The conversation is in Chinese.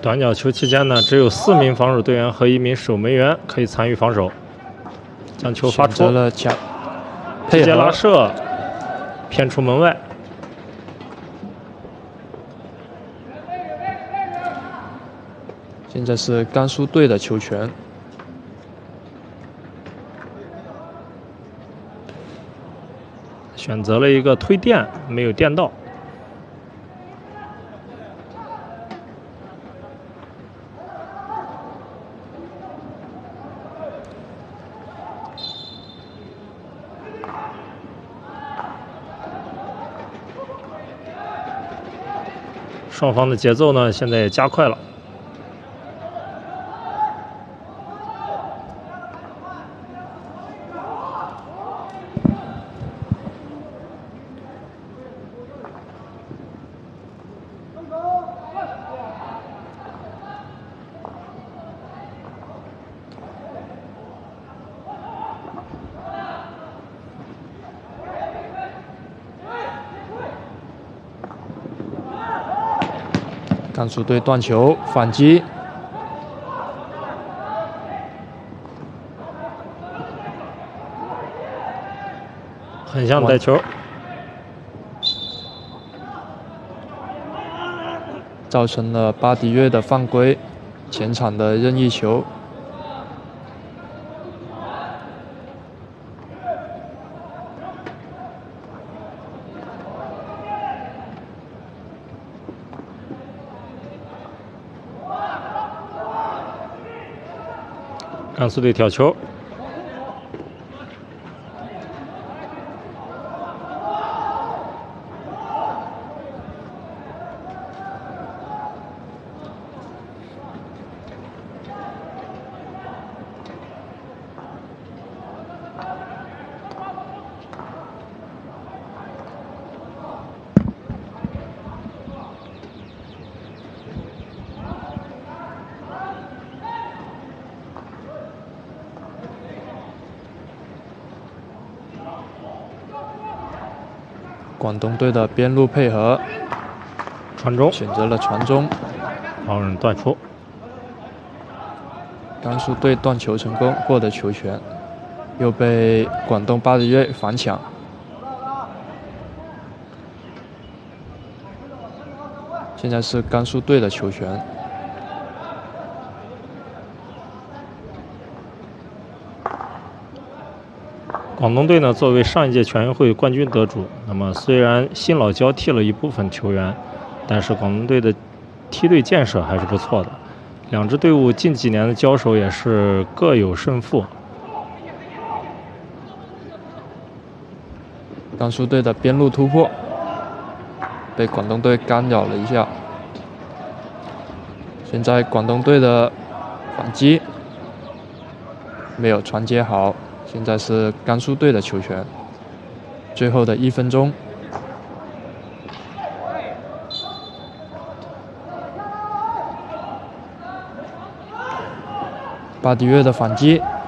短角球期间呢，只有4名防守队员和1名守门员可以参与防守。将球发出， 了直接拉射，偏出门外。 现在是甘肃队的球权。 选择了一个推垫，没有垫到。双方的节奏呢，现在也加快了。 甘肃队断球反击， 横向带球， 造成了巴迪约的犯规，前场的任意球。 甘肃队挑球， 广东队的边路配合， 传中， 选择了传中， 防人断出。 甘肃队断球成功，获得球权，又被广东巴迪约反抢。现在是甘肃队的球权。 广东队呢，作为上一届全运会冠军得主，那么虽然新老交替了一部分球员，但是广东队的梯队建设还是不错的。两支队伍近几年的交手也是各有胜负。 甘肃队的边路突破被广东队干扰了一下，现在广东队的反击没有传接好。现在是甘肃队的球权，最后的1分钟。巴迪约的反击